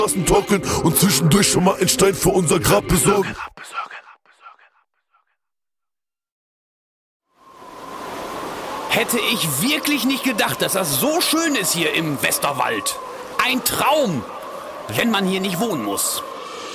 Straßen torkeln und zwischendurch schon mal einen Stein für unser Grab besorgen. Hätte ich wirklich nicht gedacht, dass das so schön ist hier im Westerwald. Ein Traum, wenn man hier nicht wohnen muss.